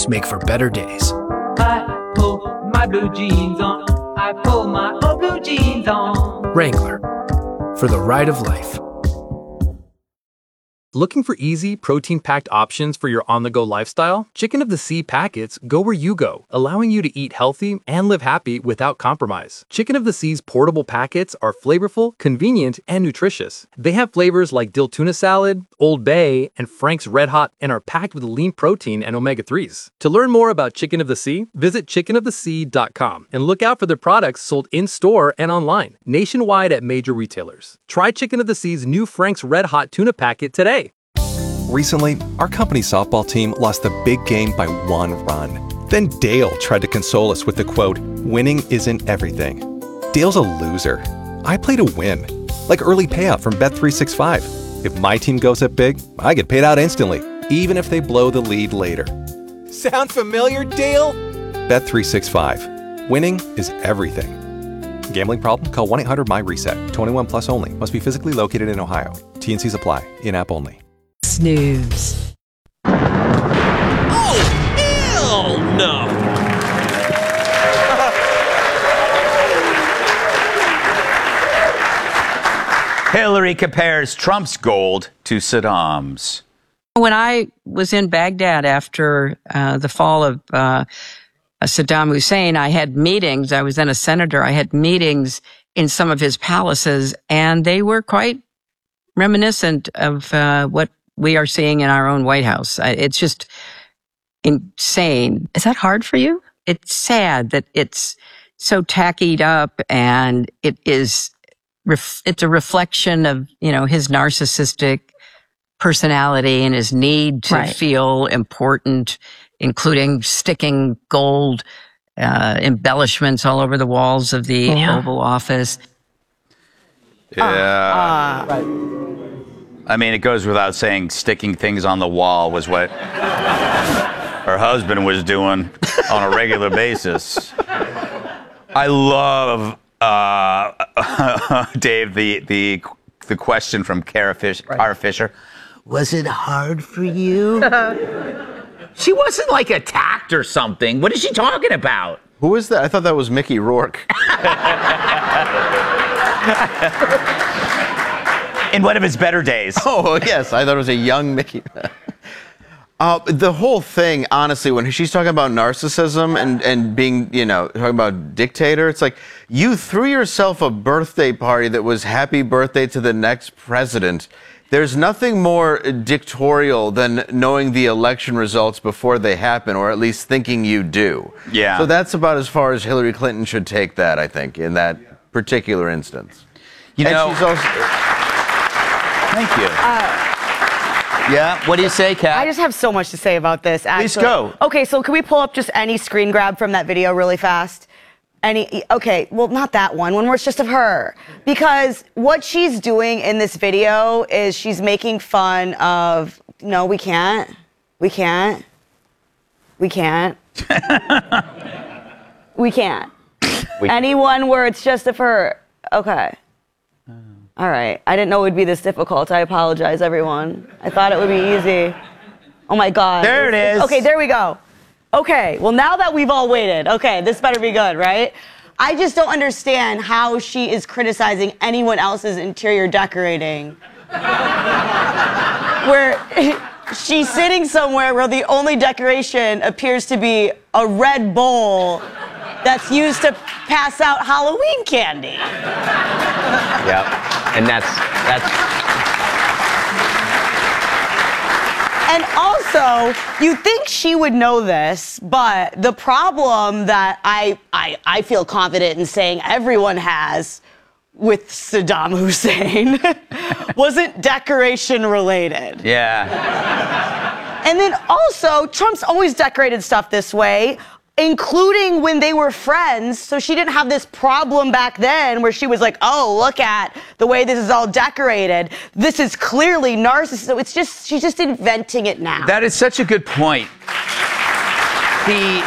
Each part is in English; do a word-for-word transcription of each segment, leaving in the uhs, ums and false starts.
jeans make for better days. I pull my blue jeans on. I pull my old blue jeans on. Wrangler, for the ride of life. Looking for easy, protein-packed options for your on-the-go lifestyle? Chicken of the Sea packets go where you go, allowing you to eat healthy and live happy without compromise. Chicken of the Sea's portable packets are flavorful, convenient, and nutritious. They have flavors like dill tuna salad, Old Bay, and Frank's Red Hot, and are packed with lean protein and omega threes. To learn more about Chicken of the Sea, visit chicken of the sea dot com and look out for their products sold in-store and online, nationwide at major retailers. Try Chicken of the Sea's new Frank's Red Hot tuna packet today. Recently, our company's softball team lost the big game by one run. Then Dale tried to console us with the quote, "Winning isn't everything." Dale's a loser. I play to win. Like early payout from Bet three sixty-five. If my team goes up big, I get paid out instantly, even if they blow the lead later. Sound familiar, Dale? Bet three sixty-five. Winning is everything. Gambling problem? Call one eight hundred my reset. twenty-one plus only. Must be physically located in Ohio. T and Cs apply. In-app only. Snooze. Oh, hell no! Hillary compares Trump's gold to Saddam's. When I was in Baghdad after uh, the fall of uh, Saddam Hussein, I had meetings. I was then a senator. I had meetings in some of his palaces, and they were quite reminiscent of uh, what we are seeing in our own White House. It's just insane. Is that hard for you? It's sad that it's so tackied up, and it is, ref- it's a reflection of, you know, his narcissistic personality and his need to Right. feel important, including sticking gold uh, embellishments all over the walls of the Yeah. Oval Office. Yeah. Uh, I mean, it goes without saying, sticking things on the wall was what her husband was doing on a regular basis. I love, uh, Dave, the, the, the question from Cara Fish, Cara Fisher. Was it hard for you? She wasn't like attacked or something. What is she talking about? Who is that? I thought that was Mickey Rourke. In one of his better days. Oh, yes. I thought it was a young Mickey. Uh, the whole thing, honestly, when she's talking about narcissism and, and being, you know, talking about dictator, it's like you threw yourself a birthday party that was happy birthday to the next president. There's nothing more dictatorial than knowing the election results before they happen, or at least thinking you do. Yeah. So that's about as far as Hillary Clinton should take that, I think, in that particular instance. You and know, she's also... Thank you. Uh, yeah, what do you say, Kat? I just have so much to say about this. Actually. Please go. Okay, so can we pull up just any screen grab from that video really fast? Any, okay, well, not that one, one where it's just of her. Because what she's doing in this video is she's making fun of, no, we can't, we can't, we can't, we can't. We- Any one where it's just of her, okay. All right, I didn't know it would be this difficult. I apologize, everyone. I thought it would be easy. Oh my God. There it is. Okay, there we go. Okay, well, now that we've all waited, okay, this better be good, right? I just don't understand how she is criticizing anyone else's interior decorating. Where she's sitting somewhere where the only decoration appears to be a red bowl that's used to pass out Halloween candy. Yeah, and that's that's. And also, you think she would know this, but the problem that I, I, I feel confident in saying everyone has with Saddam Hussein wasn't decoration related. Yeah. And then also, Trump's always decorated stuff this way, including when they were friends, so she didn't have this problem back then where she was like, oh, look at the way this is all decorated. This is clearly narcissism. It's just, she's just inventing it now. That is such a good point. The,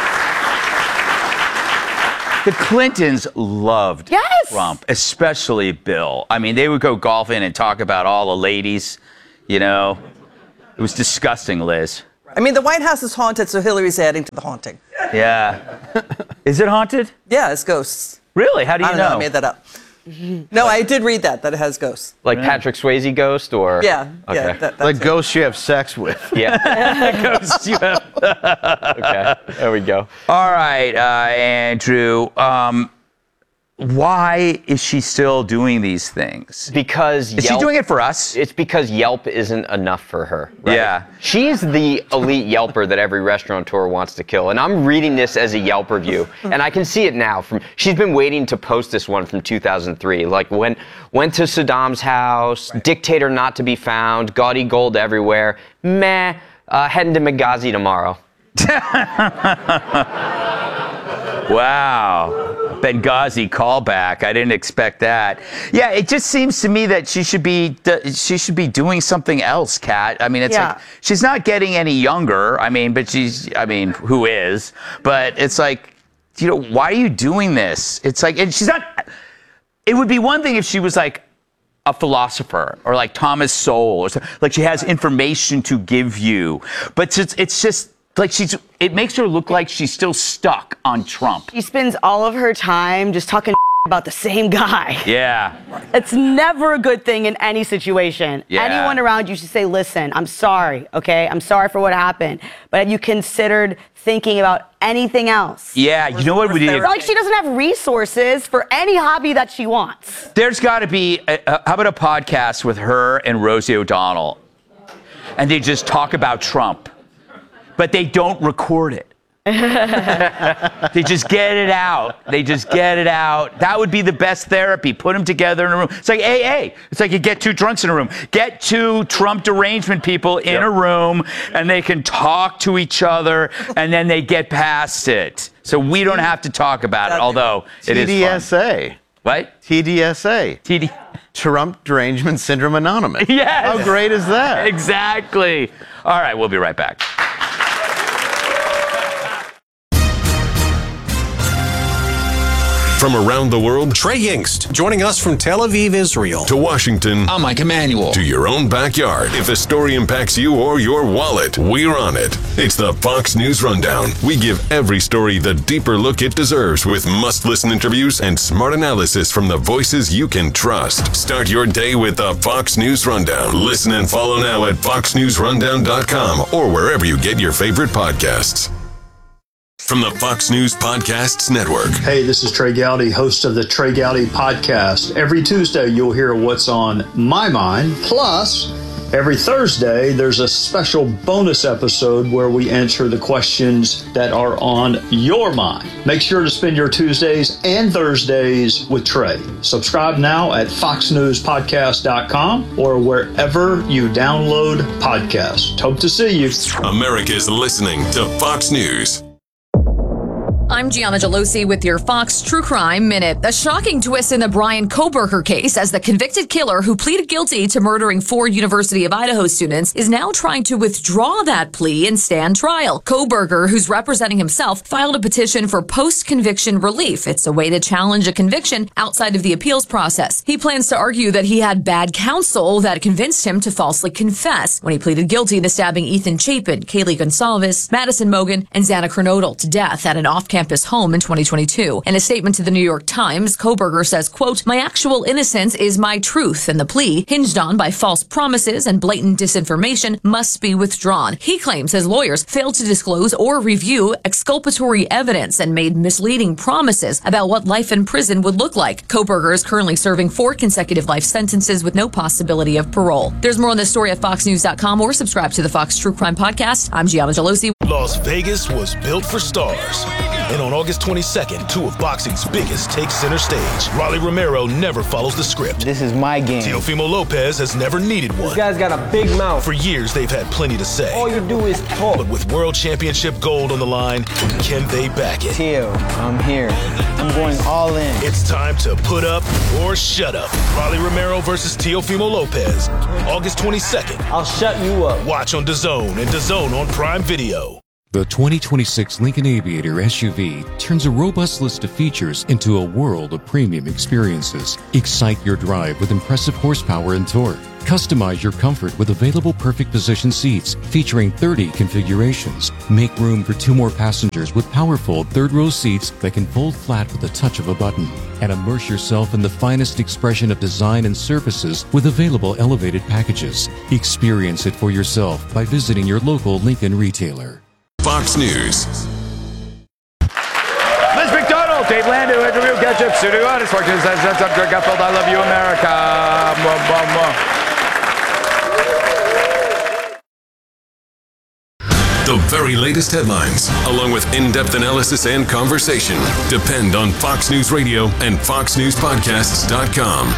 the Clintons loved Yes. Trump, especially Bill. I mean, they would go golfing and talk about all the ladies, you know. It was disgusting, Liz. I mean, the White House is haunted, so Hillary's adding to the haunting. Yeah. Is it haunted? Yeah, it's ghosts. Really? How do you I don't know? know? I made that up. No, I did read that, that it has ghosts. Like Patrick Swayze ghost, or Yeah, okay. yeah. That, that's Like it. ghosts you have sex with. Yeah. Ghosts you have. Okay. There we go. All right, uh, Andrew. Um, why is she still doing these things? Because Is Yelp, she doing it for us? It's because Yelp isn't enough for her. Right? Yeah. She's the elite Yelper that every restaurateur wants to kill. And I'm reading this as a Yelp review, and I can see it now. From she's been waiting to post this one from two thousand three. Like when went to Saddam's house, right. Dictator not to be found, gaudy gold everywhere. Meh. Uh, heading to Benghazi tomorrow. Wow. Benghazi callback. I didn't expect that. Yeah, it just seems to me that she should be she should be doing something else, Kat. I mean, it's Yeah. like she's not getting any younger. I mean, but she's I mean, who is? But it's like, you know, why are you doing this? It's like, and she's not. It would be one thing if she was like a philosopher or like Thomas Sowell or something. Like she has information to give you, but it's it's just. Like she's, it makes her look like she's still stuck on Trump. She spends all of her time just talking about the same guy. Yeah. It's never a good thing in any situation. Yeah. Anyone around you should say, listen, I'm sorry, okay? I'm sorry for what happened. But have you considered thinking about anything else? Yeah, you know what we It's did? like she doesn't have resources for any hobby that she wants. There's got to be, a, a, how about a podcast with her and Rosie O'Donnell? And they just talk about Trump. But they don't record it. They just get it out. They just get it out. That would be the best therapy. Put them together in a room. It's like A A. It's like you get two drunks in a room. Get two Trump derangement people in yep. a room, and they can talk to each other, and then they get past it. So we don't have to talk about it, although it is fun. T D S A. What? T D S A. T D. Trump Derangement Syndrome Anonymous. Yes. How great is that? Exactly. All right, we'll be right back. From around the world, Trey Yingst, joining us from Tel Aviv, Israel. To Washington. I'm Mike Emanuel. To your own backyard. If a story impacts you or your wallet, we're on it. It's the Fox News Rundown. We give every story the deeper look it deserves with must-listen interviews and smart analysis from the voices you can trust. Start your day with the Fox News Rundown. Listen and follow now at fox news rundown dot com or wherever you get your favorite podcasts. From the Fox News Podcasts Network. Hey, this is Trey Gowdy, host of the Trey Gowdy Podcast. Every Tuesday, you'll hear what's on my mind. Plus, every Thursday, there's a special bonus episode where we answer the questions that are on your mind. Make sure to spend your Tuesdays and Thursdays with Trey. Subscribe now at fox news podcast dot com or wherever you download podcasts. Hope to see you. America's listening to Fox News. I'm Gianna Gelosi with your Fox True Crime Minute. A shocking twist in the Bryan Kohberger case as the convicted killer who pleaded guilty to murdering four University of Idaho students is now trying to withdraw that plea and stand trial. Kohberger, who's representing himself, filed a petition for post-conviction relief. It's a way to challenge a conviction outside of the appeals process. He plans to argue that he had bad counsel that convinced him to falsely confess when he pleaded guilty to stabbing Ethan Chapin, Kaylee Gonsalves, Madison Mogen, and Xana Kernodle to death at an off-campus home in twenty twenty-two. In a statement to the New York Times, Kohberger says, quote, "My actual innocence is my truth, and the plea, hinged on by false promises and blatant disinformation, must be withdrawn." He claims his lawyers failed to disclose or review exculpatory evidence and made misleading promises about what life in prison would look like. Kohberger is currently serving four consecutive life sentences with no possibility of parole. There's more on this story at fox news dot com or subscribe to the Fox True Crime Podcast. I'm Gianna Gelosi. Las Vegas was built for stars. And on August twenty-second, two of boxing's biggest take center stage. Rolly Romero never follows the script. This is my game. Teofimo Lopez has never needed one. This guy's got a big mouth. For years, they've had plenty to say. All you do is talk. But with world championship gold on the line, can they back it? Teo, I'm here. I'm going all in. It's time to put up or shut up. Rolly Romero versus Teofimo Lopez. August twenty-second. I'll shut you up. Watch on DAZN and DAZN on Prime Video. The twenty twenty-six Lincoln Aviator S U V turns a robust list of features into a world of premium experiences. Excite your drive with impressive horsepower and torque. Customize your comfort with available perfect position seats featuring thirty configurations. Make room for two more passengers with powerful third-row seats that can fold flat with the touch of a button. And immerse yourself in the finest expression of design and surfaces with available elevated packages. Experience it for yourself by visiting your local Lincoln retailer. Fox News. Liz McDonald, Dave Landau, interview, catch up, studio on. It's Fox News. That's up, Greg Gutfeld. I love you, America. Mwah, mwah, mwah. The very latest headlines, along with in-depth analysis and conversation, depend on Fox News Radio and fox news podcasts dot com.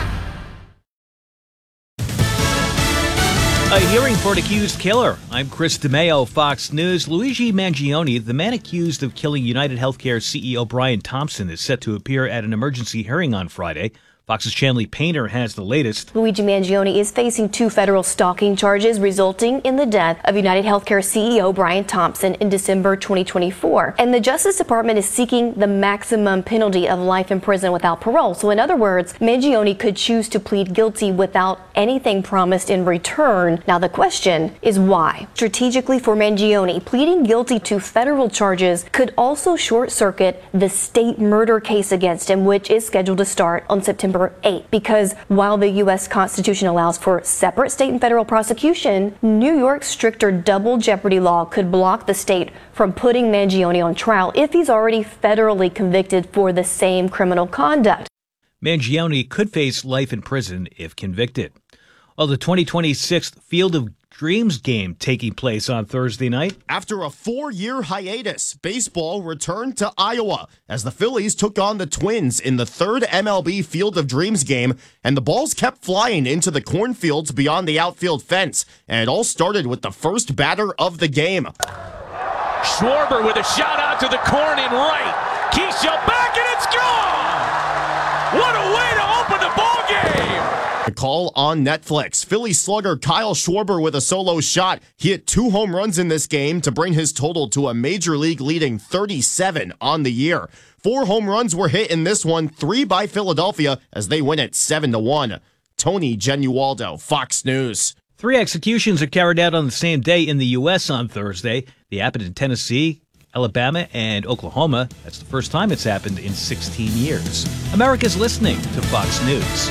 A hearing for an accused killer. I'm Chris DeMeo, Fox News. Luigi Mangione, the man accused of killing United Healthcare C E O Brian Thompson, is set to appear at an emergency hearing on Friday. Fox's Chanley Painter has the latest. Luigi Mangione is facing two federal stalking charges resulting in the death of United Healthcare C E O Brian Thompson in December twenty twenty-four. And the Justice Department is seeking the maximum penalty of life in prison without parole. So in other words, Mangione could choose to plead guilty without anything promised in return. Now the question is why? Strategically for Mangione, pleading guilty to federal charges could also short-circuit the state murder case against him, which is scheduled to start on September eighth. Because while the U S Constitution allows for separate state and federal prosecution, New York's stricter double jeopardy law could block the state from putting Mangione on trial if he's already federally convicted for the same criminal conduct. Mangione could face life in prison if convicted. Well, the twenty twenty-six Field of Dreams game taking place on Thursday night. After a four-year hiatus, baseball returned to Iowa as the Phillies took on the Twins in the third M L B Field of Dreams game, and the balls kept flying into the cornfields beyond the outfield fence, and it all started with the first batter of the game. Schwarber with a shot out to the corn in right. Keisha back, and it's gone! What a way to open the ball game! The call on Netflix. Philly slugger Kyle Schwarber with a solo shot. He hit two home runs in this game to bring his total to a major league leading thirty-seven on the year. Four home runs were hit in this one, three by Philadelphia as they win it seven to one. Tony Genualdo, Fox News. Three executions are carried out on the same day in the U S on Thursday. They happened in Tennessee, Alabama, and Oklahoma. That's the first time it's happened in sixteen years. America's listening to Fox News.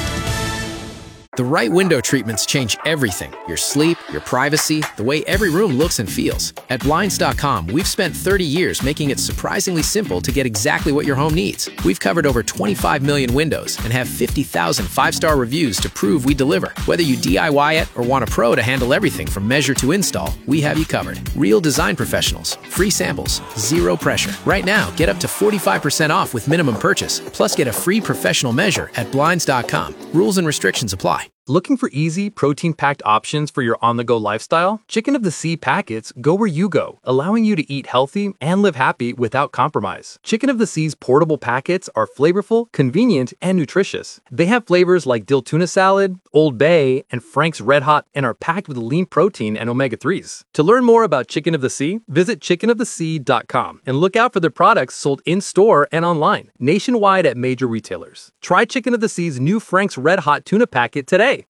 The right window treatments change everything. Your sleep, your privacy, the way every room looks and feels. At Blinds dot com, we've spent thirty years making it surprisingly simple to get exactly what your home needs. We've covered over twenty-five million windows and have fifty thousand five-star reviews to prove we deliver. Whether you D I Y it or want a pro to handle everything from measure to install, we have you covered. Real design professionals, free samples, zero pressure. Right now, get up to forty-five percent off with minimum purchase, plus get a free professional measure at Blinds dot com. Rules and restrictions apply. Looking for easy, protein-packed options for your on-the-go lifestyle? Chicken of the Sea packets go where you go, allowing you to eat healthy and live happy without compromise. Chicken of the Sea's portable packets are flavorful, convenient, and nutritious. They have flavors like dill tuna salad, Old Bay, and Frank's Red Hot, and are packed with lean protein and omega threes. To learn more about Chicken of the Sea, visit chicken of the sea dot com and look out for their products sold in-store and online, nationwide at major retailers. Try Chicken of the Sea's new Frank's Red Hot tuna packet today.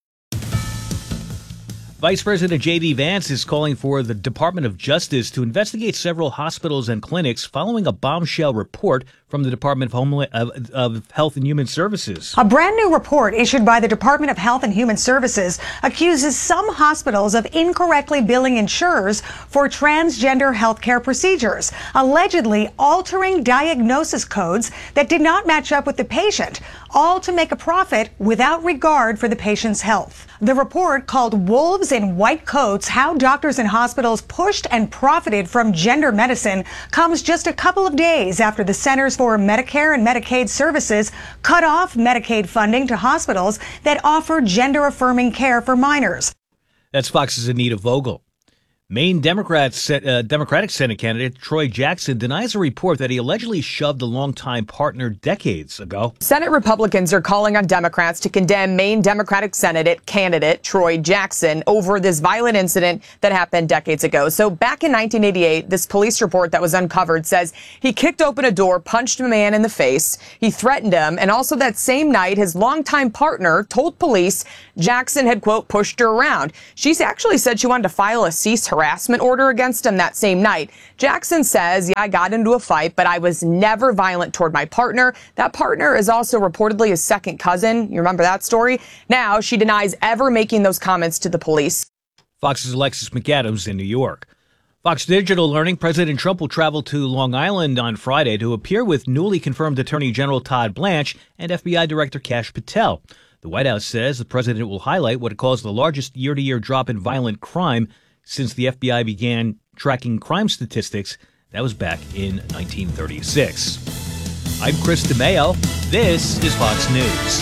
Vice President J D. Vance is calling for the Department of Justice to investigate several hospitals and clinics following a bombshell report from the Department of, Homeland, of, of Health and Human Services. A brand new report issued by the Department of Health and Human Services accuses some hospitals of incorrectly billing insurers for transgender healthcare procedures, allegedly altering diagnosis codes that did not match up with the patient, all to make a profit without regard for the patient's health. The report, called Wolves in White Coats: How Doctors and Hospitals Pushed and Profited from Gender Medicine, comes just a couple of days after the Centers for Medicare and Medicaid Services cut off Medicaid funding to hospitals that offer gender-affirming care for minors. That's Fox's Anita Vogel. Maine Democrats, uh, Democratic Senate candidate Troy Jackson denies a report that he allegedly shoved a longtime partner decades ago. Senate Republicans are calling on Democrats to condemn Maine Democratic Senate candidate Troy Jackson over this violent incident that happened decades ago. So back in nineteen eighty-eight, this police report that was uncovered says he kicked open a door, punched a man in the face, he threatened him, and also that same night, his longtime partner told police Jackson had, quote, pushed her around. She's actually said she wanted to file a cease harassment order against him that same night. Jackson says, yeah, I got into a fight, but I was never violent toward my partner. That partner is also reportedly his second cousin. You remember that story? Now she denies ever making those comments to the police. Fox's Alexis McAdams in New York. Fox Digital learning President Trump will travel to Long Island on Friday to appear with newly confirmed Attorney General Todd Blanche and F B I Director Kash Patel. The White House says the president will highlight what it calls the largest year-to-year drop in violent crime since the F B I began tracking crime statistics. That was back in nineteen thirty-six. I'm Chris DeMeo. This is Fox News.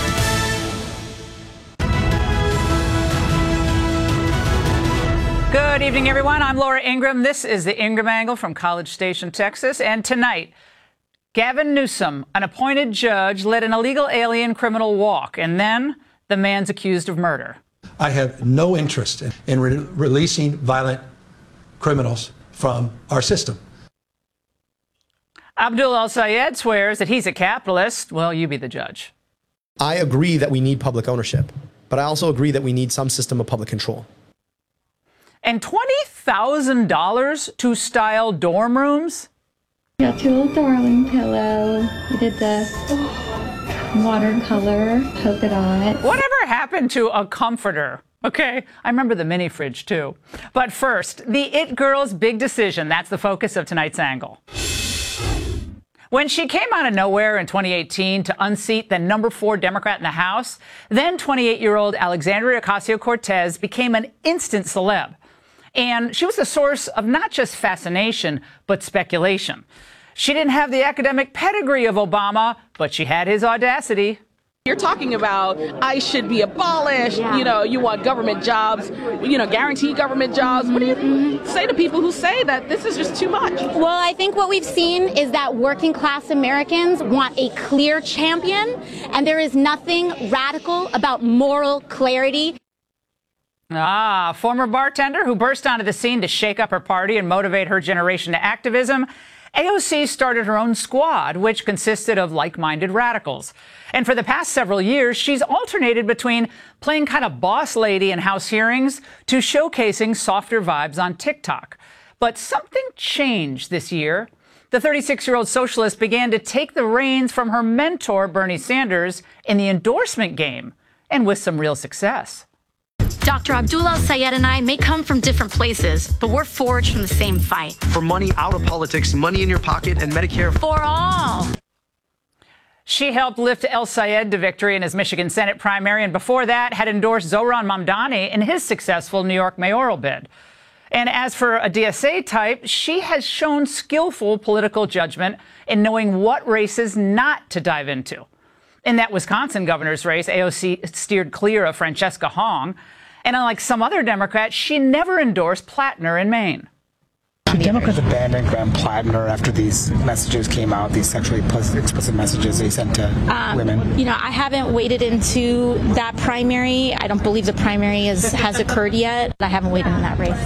Good evening, everyone. I'm Laura Ingraham. This is the Ingraham Angle from College Station, Texas. And tonight, Gavin Newsom, an appointed judge, led an illegal alien criminal walk, and then the man's accused of murder. I have no interest in, in re- releasing violent criminals from our system. Abdul El-Sayed swears that he's a capitalist. Well, you be the judge. I agree that we need public ownership, but I also agree that we need some system of public control. And twenty thousand dollars to style dorm rooms? Got your little darling pillow. We did the watercolor polka dot. Whatever happened to a comforter? Okay, I remember the mini fridge too. But first, the It Girl's big decision. That's the focus of tonight's angle. When she came out of nowhere in twenty eighteen to unseat the number four Democrat in the House, then twenty-eight-year-old Alexandria Ocasio-Cortez became an instant celeb. And she was a source of not just fascination, but speculation. She didn't have the academic pedigree of Obama, but she had his audacity. You're talking about ICE should be abolished. Yeah. You know, you want government jobs, you know, guaranteed government jobs. What do you mm-hmm. say to people who say that this is just too much? Well, I think what we've seen is that working class Americans want a clear champion, and there is nothing radical about moral clarity. Ah, former bartender who burst onto the scene to shake up her party and motivate her generation to activism. A O C started her own squad, which consisted of like-minded radicals. And for the past several years, she's alternated between playing kind of boss lady in House hearings to showcasing softer vibes on TikTok. But something changed this year. The thirty-six-year-old socialist began to take the reins from her mentor, Bernie Sanders, in the endorsement game, and with some real success. Doctor Abdul El-Sayed and I may come from different places, but we're forged from the same fight. For money out of politics, money in your pocket, and Medicare for all. She helped lift El-Sayed to victory in his Michigan Senate primary, and before that had endorsed Zohran Mamdani in his successful New York mayoral bid. And as for a D S A type, she has shown skillful political judgment in knowing what races not to dive into. In that Wisconsin governor's race, A O C steered clear of Francesca Hong. And unlike some other Democrats, she never endorsed Plattner in Maine. The Democrats abandoned Graham Plattner after these messages came out, these sexually explicit messages they sent to um, women. You know, I haven't waded into that primary. I don't believe the primary is, has occurred yet. I haven't waded in that race.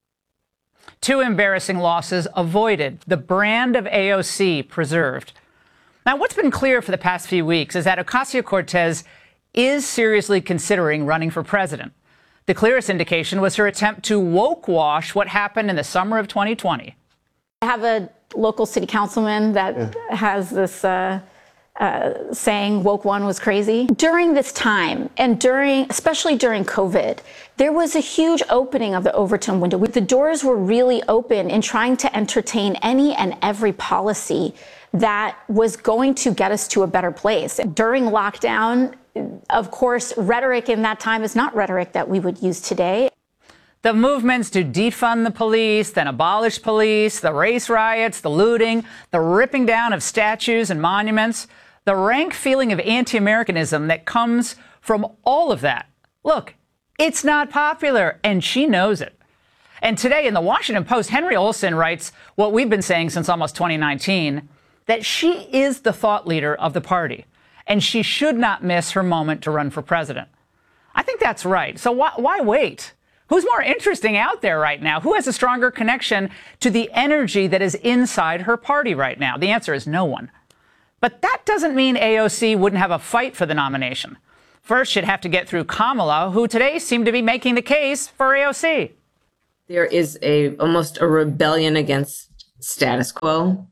Two embarrassing losses avoided, the brand of A O C preserved. Now, what's been clear for the past few weeks is that Ocasio-Cortez is seriously considering running for president. The clearest indication was her attempt to woke wash what happened in the summer of twenty twenty. I have a local city councilman that yeah. has this uh, uh, saying woke one was crazy. During this time, and during, especially during COVID, there was a huge opening of the Overton window. The doors were really open in trying to entertain any and every policy that was going to get us to a better place. During lockdown, of course, rhetoric in that time is not rhetoric that we would use today. The movements to defund the police, then abolish police, the race riots, the looting, the ripping down of statues and monuments, the rank feeling of anti-Americanism that comes from all of that. Look, it's not popular, and she knows it. And today in the Washington Post, Henry Olsen writes what we've been saying since almost twenty nineteen, that she is the thought leader of the party, and she should not miss her moment to run for president. I think that's right. So why, why wait? Who's more interesting out there right now? Who has a stronger connection to the energy that is inside her party right now? The answer is no one. But that doesn't mean A O C wouldn't have a fight for the nomination. First, she'd have to get through Kamala, who today seemed to be making the case for A O C. There is a almost a rebellion against status quo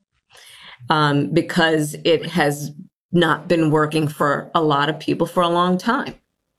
um, because it has not been working for a lot of people for a long time.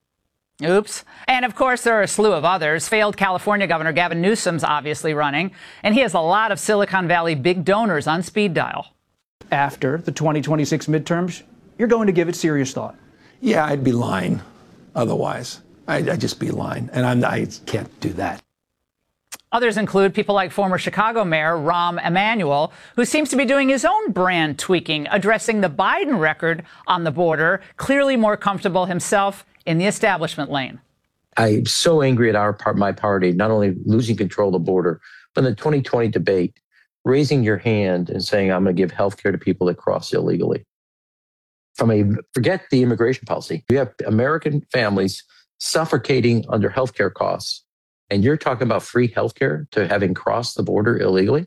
Oops. And of course, there are a slew of others. Failed California Governor Gavin Newsom's obviously running, and he has a lot of Silicon Valley big donors on speed dial. After the twenty twenty-six midterms, you're going to give it serious thought. Yeah, I'd be lying otherwise. I'd, I'd just be lying, and I'm, I can't do that. Others include people like former Chicago Mayor Rahm Emanuel, who seems to be doing his own brand tweaking, addressing the Biden record on the border, clearly more comfortable himself in the establishment lane. I'm so angry at our part, my party, not only losing control of the border, but in the twenty twenty debate, raising your hand and saying, I'm going to give health care to people that cross illegally. From a, forget the immigration policy. You have American families suffocating under health care costs, and you're talking about free health care to having crossed the border illegally?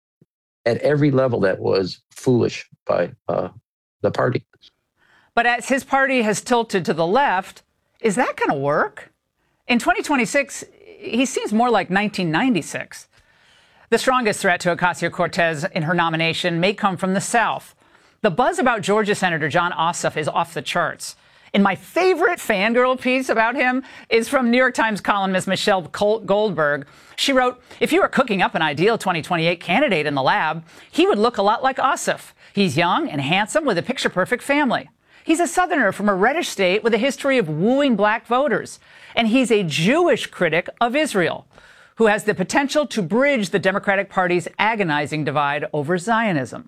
At every level, that was foolish by uh, the party. But as his party has tilted to the left, is that going to work? In twenty twenty-six, he seems more like nineteen ninety-six. The strongest threat to Ocasio-Cortez in her nomination may come from the South. The buzz about Georgia Senator Jon Ossoff is off the charts. And my favorite fangirl piece about him is from New York Times columnist Michelle Goldberg. She wrote, if you were cooking up an ideal twenty twenty-eight candidate in the lab, he would look a lot like Ossoff. He's young and handsome with a picture-perfect family. He's a Southerner from a reddish state with a history of wooing black voters. And he's a Jewish critic of Israel, who has the potential to bridge the Democratic Party's agonizing divide over Zionism.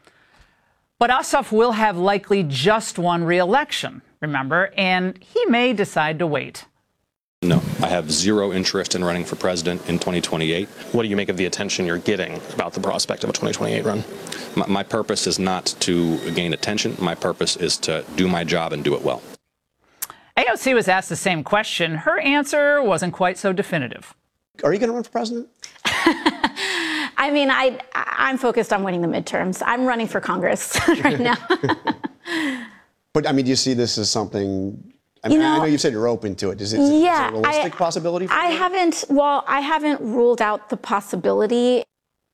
But Ossoff will have likely just one re-election, remember, and he may decide to wait. No, I have zero interest in running for president in twenty twenty-eight. What do you make of the attention you're getting about the prospect of a twenty twenty-eight run? My, my purpose is not to gain attention. My purpose is to do my job and do it well. A O C was asked the same question. Her answer wasn't quite so definitive. Are you going to run for president? I mean, I, I'm focused on winning the midterms. I'm running for Congress right now. But, I mean, do you see this as something... I mean, You know, I know you said you're open to it. Is it, is yeah, it a realistic I, possibility for I you? haven't, well, I haven't ruled out the possibility.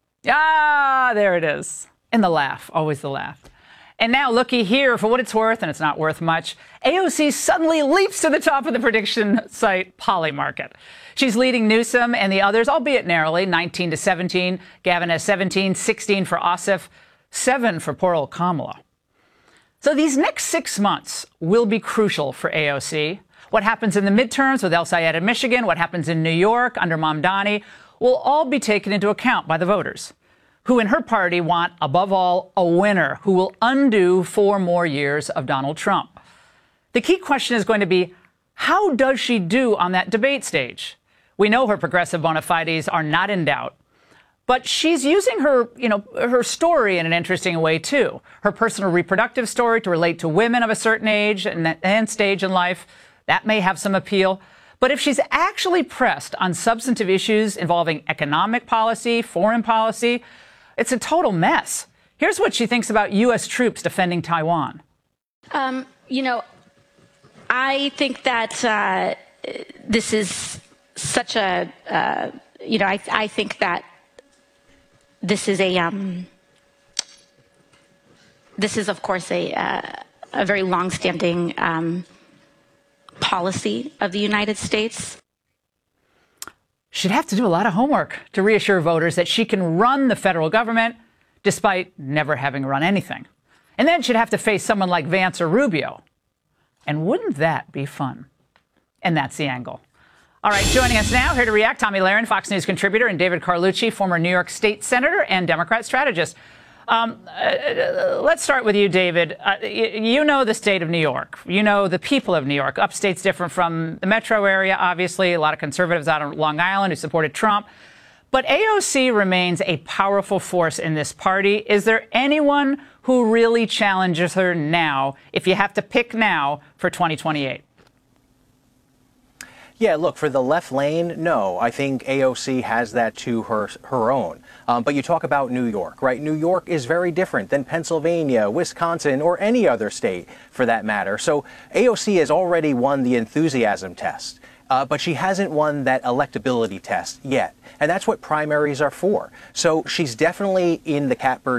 Ah, there it is. And the laugh, always the laugh. And now, looky here, for what it's worth, and it's not worth much, A O C suddenly leaps to the top of the prediction site Polymarket. She's leading Newsom and the others, albeit narrowly, nineteen to seventeen. Gavin has seventeen, sixteen for Ossoff, seven for poor old Kamala. So these next six months will be crucial for A O C. What happens in the midterms with El Sayed in Michigan, what happens in New York under Mamdani, will all be taken into account by the voters, who in her party want, above all, a winner who will undo four more years of Donald Trump. The key question is going to be, how does she do on that debate stage? We know her progressive bona fides are not in doubt. But she's using her, you know, her story in an interesting way, too. Her personal reproductive story to relate to women of a certain age and, and stage in life. That may have some appeal. But if she's actually pressed on substantive issues involving economic policy, foreign policy, it's a total mess. Here's what she thinks about U S troops defending Taiwan. Um, you know, I think that uh, this is such a, uh, you know, I, I think that this is a, um, this is, of course, a, uh, a very longstanding um, policy of the United States. She'd have to do a lot of homework to reassure voters that she can run the federal government despite never having run anything. And then she'd have to face someone like Vance or Rubio. And wouldn't that be fun? And that's the angle. All right, joining us now, here to react, Tomi Lahren, Fox News contributor, and David Carlucci, former New York State Senator and Democrat strategist. Um, uh, let's start with you, David. Uh, you, you know the state of New York. You know the people of New York. Upstate's different from the metro area, obviously. A lot of conservatives out on Long Island who supported Trump. But A O C remains a powerful force in this party. Is there anyone who really challenges her now, if you have to pick now, for twenty twenty-eight? Yeah, look, for the left lane, no. I think A O C has that to her her own. Um, but you talk about New York, right? New York is very different than Pennsylvania, Wisconsin, or any other state for that matter. So A O C has already won the enthusiasm test. Uh, but she hasn't won that electability test yet. And that's what primaries are for. So she's definitely in the catbird